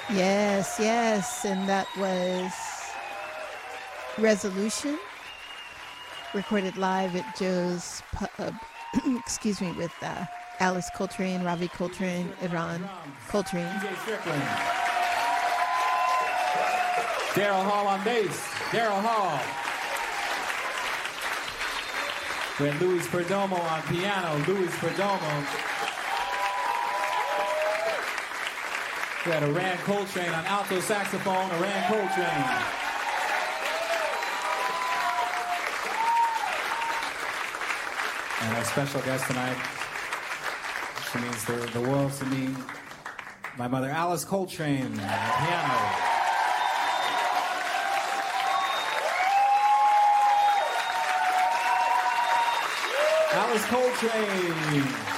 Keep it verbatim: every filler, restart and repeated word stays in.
Yes, yes, and that was Resolution, recorded live at Joe's Pub, excuse me, with uh, Alice Coltrane, Ravi Coltrane, Iran Coltrane. D J Strickland. Daryl Hall on bass. Daryl Hall. We had Luis Perdomo on piano. Luis Perdomo. We had Iran Coltrane on alto saxophone. Iran Coltrane. And our special guest tonight, she means the, the world to me, my mother, Alice Coltrane, on piano. Alice Coltrane.